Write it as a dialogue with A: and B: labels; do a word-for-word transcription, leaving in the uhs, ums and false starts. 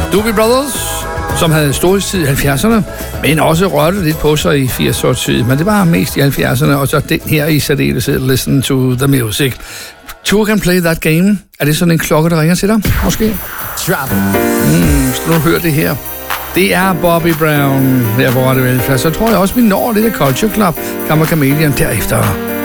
A: Doobie Brothers, som havde storhedstid i halvfjerdserne, men også rørte lidt på sig i firserne tid. Men det var mest i halvfjerdserne, og så den her i særdeleshed, Listen to the Music. Two Can Play That Game. Er det sådan en klokke, der ringer til dig, måske?
B: Travel.
A: Mm, så nu hør det her. Det er Bobby Brown her på Radio Velfærd. Så tror jeg også, vi når lidt af Culture Club, Kammer Chameleon derefter.